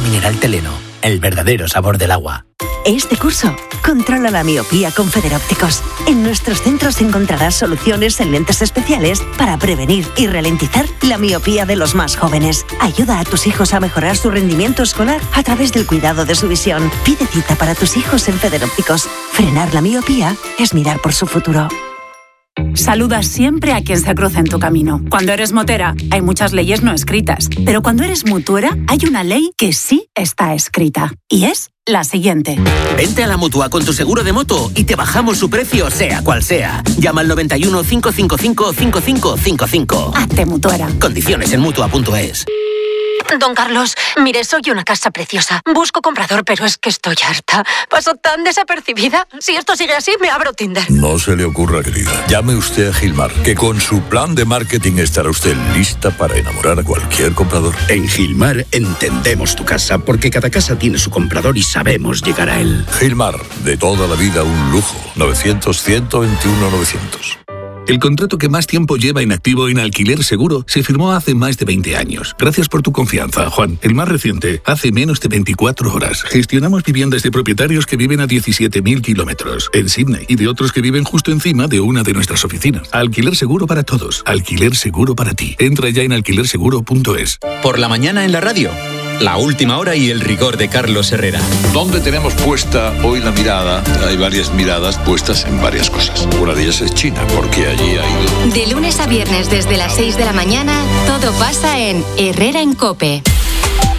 mineral Teleno, el verdadero sabor del agua. Este curso, controla la miopía con Federópticos. En nuestros centros encontrarás soluciones en lentes especiales para prevenir y ralentizar la miopía de los más jóvenes. Ayuda a tus hijos a mejorar su rendimiento escolar a través del cuidado de su visión. Pide cita para tus hijos en Federópticos. Frenar la miopía es mirar por su futuro. Saluda siempre a quien se cruza en tu camino. Cuando eres motera, hay muchas leyes no escritas. Pero cuando eres mutuera, hay una ley que sí está escrita. Y es la siguiente. Vente a la Mutua con tu seguro de moto y te bajamos su precio, sea cual sea. Llama al 91 555 5555. Hazte mutuera. Condiciones en Mutua.es. Don Carlos, mire, soy una casa preciosa. Busco comprador, pero es que estoy harta. Paso tan desapercibida. Si esto sigue así, me abro Tinder. No se le ocurra, querida. Llame usted a Gilmar, que con su plan de marketing estará usted lista para enamorar a cualquier comprador. En Gilmar entendemos tu casa, porque cada casa tiene su comprador y sabemos llegar a él. Gilmar, de toda la vida un lujo. 900-121-900. El contrato que más tiempo lleva inactivo en Alquiler Seguro se firmó hace más de 20 años. Gracias por tu confianza, Juan. El más reciente, hace menos de 24 horas. Gestionamos viviendas de propietarios que viven a 17.000 kilómetros en Sydney y de otros que viven justo encima de una de nuestras oficinas. Alquiler Seguro para todos. Alquiler Seguro para ti. Entra ya en alquilerseguro.es. Por la mañana en la radio. La última hora y el rigor de Carlos Herrera. ¿Dónde tenemos puesta hoy la mirada? Hay varias miradas puestas en varias cosas. Una de ellas es China, porque allí ha ido... De lunes a viernes desde las 6 de la mañana, todo pasa en Herrera en COPE.